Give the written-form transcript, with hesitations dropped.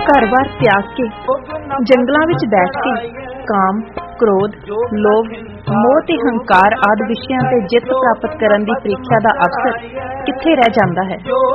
ਘਰ-ਬਾਰ ਤਿਆਗ ਕੇ ਜੰਗਲਾਂ ਵਿੱਚ ਬੈਠ ਕੇ ਕਾਮ, ਕ੍ਰੋਧ, ਲੋਭ, ਮੋਹ ਤੇ ਹੰਕਾਰ ਆਦਿ ਵਿਸ਼ਿਆਂ ਤੇ ਜਿੱਤ ਪ੍ਰਾਪਤ ਕਰਨ ਦੀ ਪ੍ਰੀਖਿਆ ਦਾ ਅਵਸਰ ਕਿੱਥੇ ਰਹਿ ਜਾਂਦਾ ਹੈ।